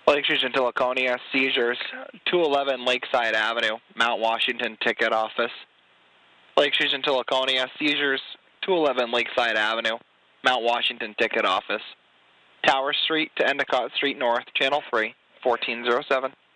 Lake Region to Laconia, seizures, 211 Lakeside Avenue, Mount Washington Ticket Office. Lake Region to Laconia, seizures, 211 Lakeside Avenue, Mount Washington Ticket Office. Tower Street to Endicott Street North, Channel 3, 1407.